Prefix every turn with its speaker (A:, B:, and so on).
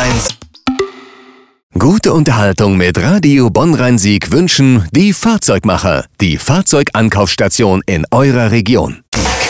A: 1. Gute Unterhaltung mit Radio Bonn-Rhein-Sieg wünschen die Fahrzeugmacher, die Fahrzeugankaufstation in eurer Region.